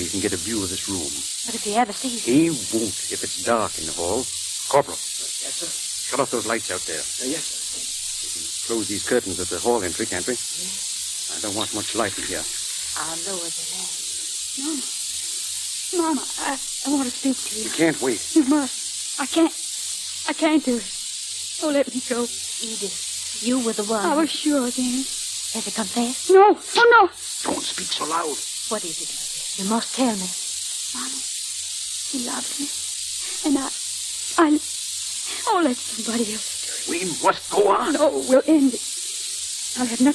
he can get a view of this room. But if he ever sees it... He won't if it's dark in the hall. Corporal. Yes, sir. Shut off those lights out there. Yes, sir. We can close these curtains at the hall entry, can't we? Yes. I don't want much light in here. I'll lower the lamp. Mama, I want to speak to you. You can't wait. You must. I can't do it. Oh, let me go. Edith, you were the one. I was sure, Dan. Has he confessed? No. Oh, no. Don't speak so loud. What is it, Edith? You must tell me. Mommy, he loves me. And oh, let somebody else do it. We must go on. No, we'll end it. I'll have nothing